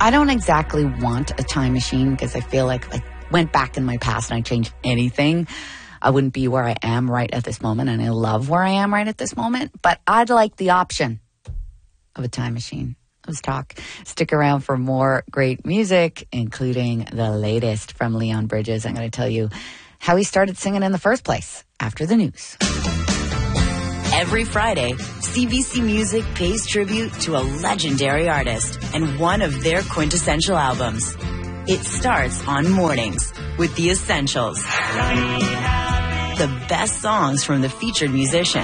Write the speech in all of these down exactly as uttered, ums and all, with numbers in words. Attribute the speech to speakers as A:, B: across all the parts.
A: I don't exactly want a time machine because I feel like I went back in my past and I changed anything, I wouldn't be where I am right at this moment, and I love where I am right at this moment. But I'd like the option of a time machine. Let's talk. Stick around for more great music, including the latest from Leon Bridges. I'm going to tell you how he started singing in the first place after the news.
B: Every Friday, C B C Music pays tribute to a legendary artist and one of their quintessential albums. It starts on mornings with The Essentials. The best songs from the featured musician.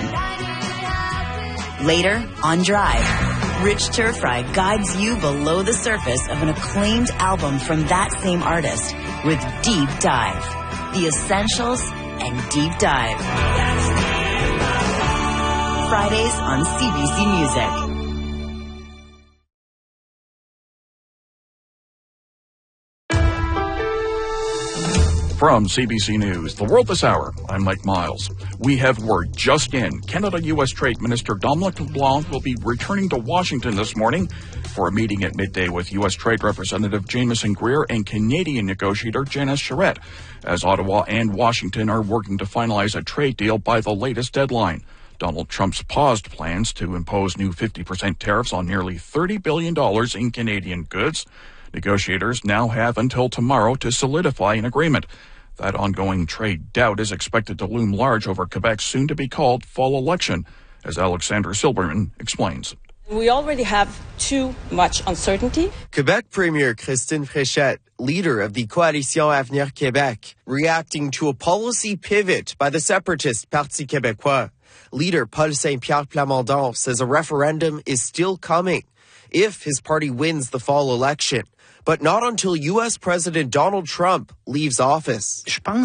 B: Later, on Drive, Rich Turfry guides you below the surface of an acclaimed album from that same artist with Deep Dive. The Essentials and Deep Dive. Fridays on C B C Music.
C: From C B C News, The World This Hour, I'm Mike Miles. We have word just in. Canada-U S Trade Minister Dominic LeBlanc will be returning to Washington this morning for a meeting at midday with U S Trade Representative Jamieson Greer and Canadian negotiator Janice Charette, as Ottawa and Washington are working to finalize a trade deal by the latest deadline. Donald Trump's paused plans to impose new fifty percent tariffs on nearly thirty billion dollars in Canadian goods. Negotiators now have until tomorrow to solidify an agreement. That ongoing trade doubt is expected to loom large over Quebec's soon-to-be-called fall election, as Alexander Silberman explains.
D: We already have too much uncertainty.
E: Quebec Premier Christine Fréchette, leader of the Coalition Avenir Québec, reacting to a policy pivot by the separatist Parti Québécois. Leader Paul Saint-Pierre Plamondon says a referendum is still coming if his party wins the fall election, but not until U S President Donald Trump leaves office.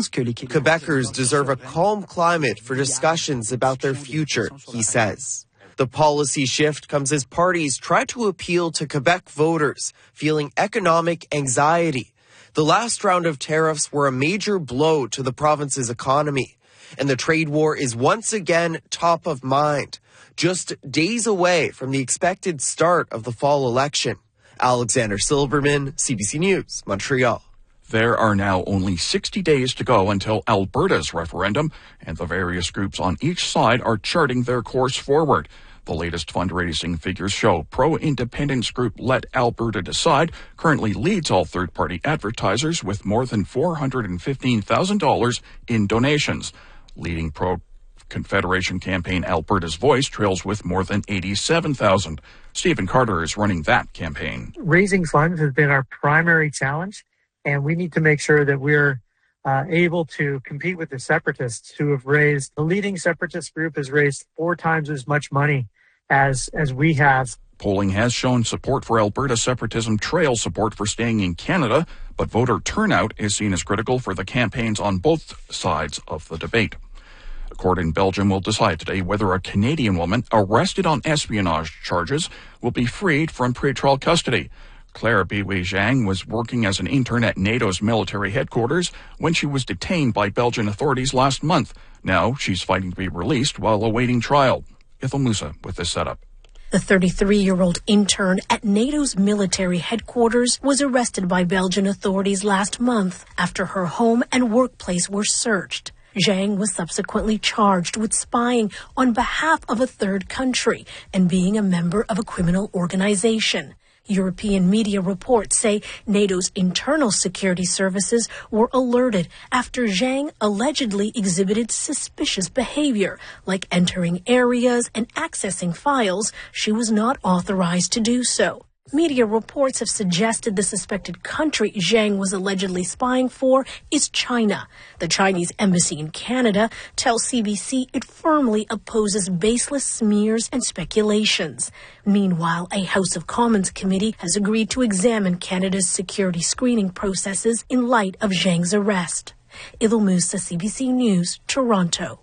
E: Quebecers deserve a calm climate for discussions about their future, he says. The policy shift comes as parties try to appeal to Quebec voters feeling economic anxiety. The last round of tariffs were a major blow to the province's economy, and the trade war is once again top of mind, just days away from the expected start of the fall election. Alexander Silberman, C B C News, Montreal.
C: There are now only sixty days to go until Alberta's referendum, and the various groups on each side are charting their course forward. The latest fundraising figures show pro-independence group Let Alberta Decide currently leads all third-party advertisers with more than four hundred fifteen thousand dollars in donations. Leading pro-Confederation campaign Alberta's Voice trails with more than eighty-seven thousand dollars. Stephen Carter is running that campaign.
F: Raising funds has been our primary challenge, and we need to make sure that we're uh, able to compete with the separatists who have raised, the leading separatist group has raised four times as much money as, as we have.
C: Polling has shown support for Alberta separatism trails support for staying in Canada, but voter turnout is seen as critical for the campaigns on both sides of the debate. A court in Belgium will decide today whether a Canadian woman arrested on espionage charges will be freed from pretrial custody. Claire Biwi Zhang was working as an intern at NATO's military headquarters when she was detained by Belgian authorities last month. Now she's fighting to be released while awaiting trial. Ithel Musa with this setup.
G: The thirty-three-year-old intern at NATO's military headquarters was arrested by Belgian authorities last month after her home and workplace were searched. Zhang was subsequently charged with spying on behalf of a third country and being a member of a criminal organization. European media reports say NATO's internal security services were alerted after Zhang allegedly exhibited suspicious behavior, like entering areas and accessing files she was not authorized to do so. Media reports have suggested the suspected country Zhang was allegedly spying for is China. The Chinese embassy in Canada tells C B C it firmly opposes baseless smears and speculations. Meanwhile, a House of Commons committee has agreed to examine Canada's security screening processes in light of Zhang's arrest. Ithel Musa, C B C News, Toronto.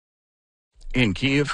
C: In Kyiv,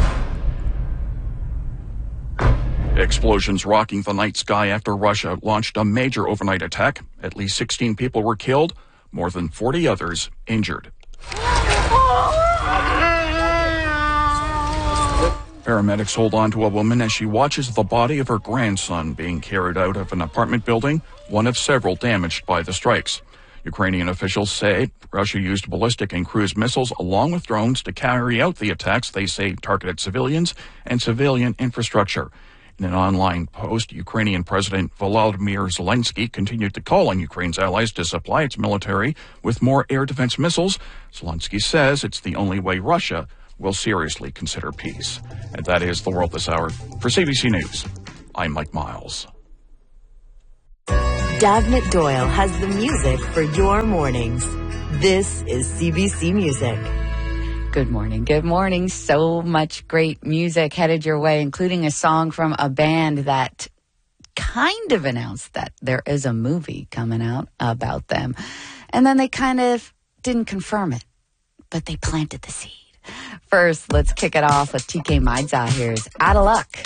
C: explosions rocking the night sky after Russia launched a major overnight attack. At least sixteen people were killed, more than forty others injured. Paramedics hold on to a woman as she watches the body of her grandson being carried out of an apartment building, one of several damaged by the strikes. Ukrainian officials say Russia used ballistic and cruise missiles along with drones to carry out the attacks they say targeted civilians and civilian infrastructure. In an online post, Ukrainian President Volodymyr Zelensky continued to call on Ukraine's allies to supply its military with more air defense missiles. Zelensky says it's the only way Russia will seriously consider peace. And that is The World This Hour. For C B C News, I'm Mike Miles.
B: Dagnit Doyle has the music for your mornings. This is C B C Music.
A: Good morning. Good morning. So much great music headed your way, including a song from a band that kind of announced that there is a movie coming out about them. And then they kind of didn't confirm it, but they planted the seed. First, let's kick it off with T K Maidza. Here's Out of Luck.